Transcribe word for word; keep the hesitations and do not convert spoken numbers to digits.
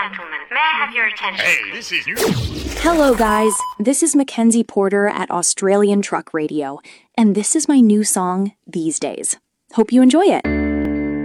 gentlemen, may I have your attention? Hey, this is new. Hello, guys. This is Mackenzie Porter at Australian Truck Radio, and this is my new song, These Days. Hope you enjoy it.